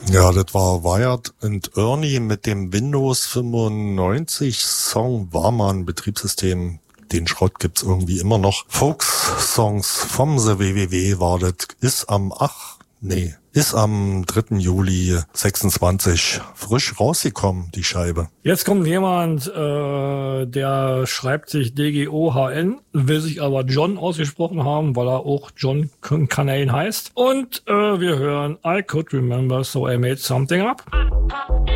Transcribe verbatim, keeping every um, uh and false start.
Ja, das war Wired and Ernie mit dem Windows fünfundneunzig Song Warman Betriebssystem. Den Schrott gibt's irgendwie immer noch. Folks-Songs vom The W W W war das. Ist am, ach, nee, ist am dritten Juli sechsundzwanzig frisch rausgekommen, die Scheibe. Jetzt kommt jemand, äh, der schreibt sich D G O H N, will sich aber John ausgesprochen haben, weil er auch John Canane heißt. Und äh, wir hören I Could Remember, So I Made Something Up.